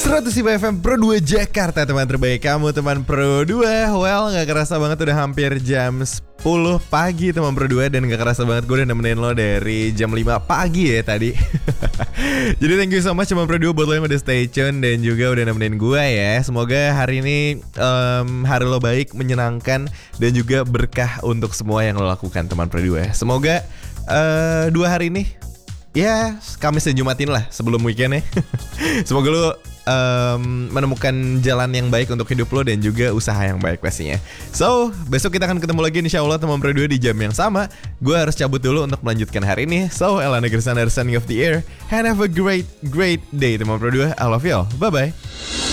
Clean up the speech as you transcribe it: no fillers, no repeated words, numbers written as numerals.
105 FM Pro 2 Jakarta, teman terbaik kamu, teman Pro 2. Well, gak kerasa banget udah hampir jam 10 pagi teman Pro 2. Dan gak kerasa banget gue udah nemenin lo dari jam 5 pagi ya tadi. Jadi thank you so much teman Pro 2 buat lo yang udah stay tune dan juga udah nemenin gue ya. Semoga hari ini hari lo baik, menyenangkan, dan juga berkah untuk semua yang lo lakukan teman Pro 2. Semoga 2 hari ini, ya Kamis dan Jumatin lah sebelum weekend ya. Semoga lo menemukan jalan yang baik untuk hidup lo dan juga usaha yang baik pastinya. So, besok kita akan ketemu lagi insyaallah teman Pro 2 di jam yang sama. Gue harus cabut dulu untuk melanjutkan hari ini. So, Elana Gersana signing off the air and have a great day teman Pro 2. I love you all. Bye bye.